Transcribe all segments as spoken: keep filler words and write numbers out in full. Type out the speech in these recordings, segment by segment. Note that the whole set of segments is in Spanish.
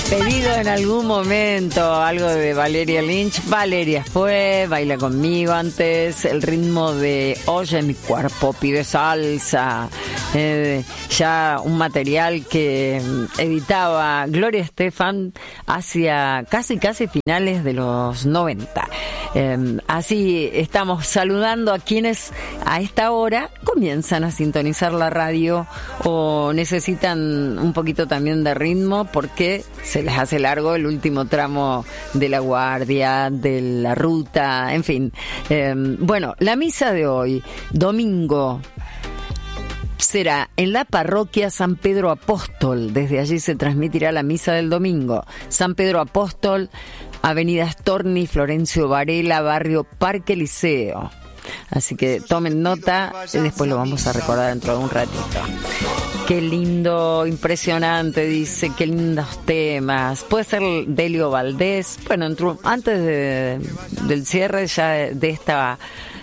Pedido en algún momento algo de Valeria Lynch. Valeria fue, baila conmigo antes, el ritmo de Oye mi cuerpo pide salsa, eh, ya un material que editaba Gloria Estefan hacia casi casi finales de los noventa. Eh, así estamos saludando a quienes a esta hora comienzan a sintonizar la radio o necesitan un poquito también de ritmo porque se les hace largo el último tramo de la guardia, de la ruta, en fin. Eh, bueno, la misa de hoy, domingo, será en la parroquia San Pedro Apóstol. Desde allí se transmitirá la misa del domingo. San Pedro Apóstol, Avenida Storni, Florencio Varela, barrio Parque Liceo. Así que tomen nota y después lo vamos a recordar dentro de un ratito. Qué lindo, impresionante, dice, qué lindos temas. Puede ser Delio Valdés. Bueno, entró, antes de, del cierre ya de, de esta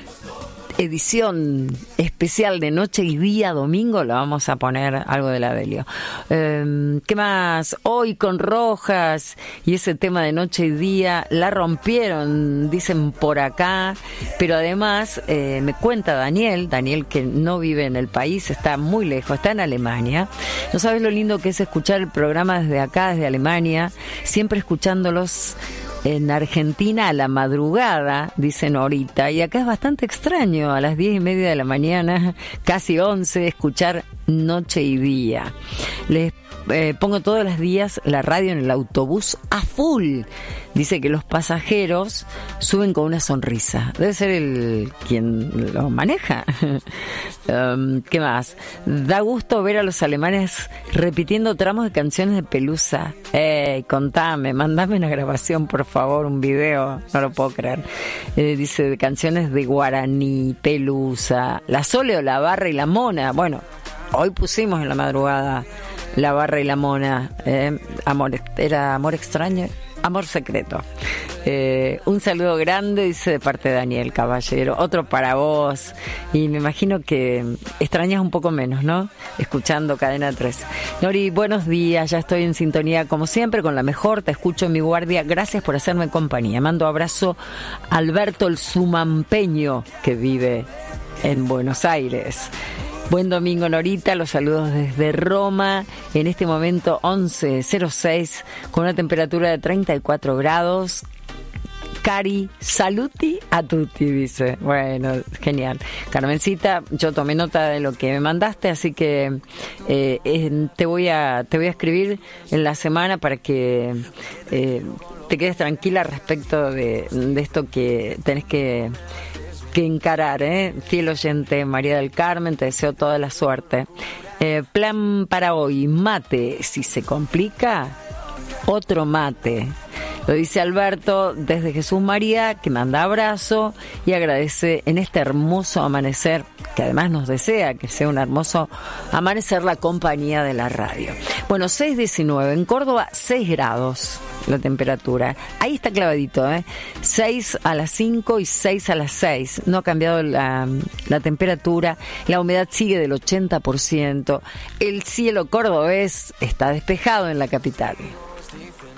edición especial de Noche y Día domingo, le vamos a poner algo de la Delio. Eh, ¿Qué más? Hoy con Rojas y ese tema de Noche y Día la rompieron, dicen por acá, pero además eh, me cuenta Daniel, Daniel que no vive en el país, está muy lejos, está en Alemania. No sabes lo lindo que es escuchar el programa desde acá, desde Alemania, siempre escuchándolos en Argentina a la madrugada, dicen ahorita, y acá es bastante extraño, a las diez y media de la mañana, casi once, escuchar Noche y Día. Les eh, pongo todos los días la radio en el autobús a full. Dice que los pasajeros suben con una sonrisa. Debe ser el quien lo maneja. um, ¿Qué más? Da gusto ver a los alemanes repitiendo tramos de canciones de Pelusa. Ey, contame, mandame una grabación, por favor, un video. No lo puedo creer. Eh, dice de canciones de Guaraní, Pelusa, La Sole o La Barra y La Mona. Bueno, hoy pusimos en la madrugada La Barra y La Mona. Eh, amor, era Amor Extraño. Amor Secreto. Eh, un saludo grande, dice de parte de Daniel Caballero. Otro para vos. Y me imagino que extrañas un poco menos, ¿no? Escuchando Cadena tres. Nori, buenos días. Ya estoy en sintonía, como siempre, con la mejor. Te escucho en mi guardia. Gracias por hacerme compañía. Mando abrazo a Alberto el Sumampeño, que vive en Buenos Aires. Buen domingo, Norita, los saludos desde Roma, en este momento once cero seis, con una temperatura de treinta y cuatro grados. Cari, saluti a tutti, dice. Bueno, genial. Carmencita, yo tomé nota de lo que me mandaste, así que eh, eh, te voy a te voy a escribir en la semana para que eh, te quedes tranquila respecto de, de esto que tenés que... que encarar, ¿eh? Fiel oyente, María del Carmen, te deseo toda la suerte. Eh, plan para hoy, mate, si se complica, otro mate. Lo dice Alberto desde Jesús María, que manda abrazo y agradece en este hermoso amanecer, que además nos desea que sea un hermoso amanecer, la compañía de la radio. Bueno, seis diecinueve, en Córdoba seis grados la temperatura. Ahí está clavadito, ¿eh? seis a las cinco y seis a las seis. No ha cambiado la, la temperatura. La humedad sigue del ochenta por ciento. El cielo cordobés está despejado en la capital.